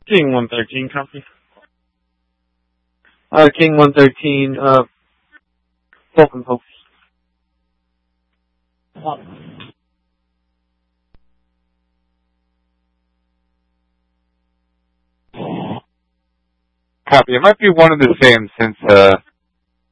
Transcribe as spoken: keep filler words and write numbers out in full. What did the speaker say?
King one thirteen, copy. Uh, King one thirteen, uh, Fulton Post. Copy. It might be one and the same since, uh,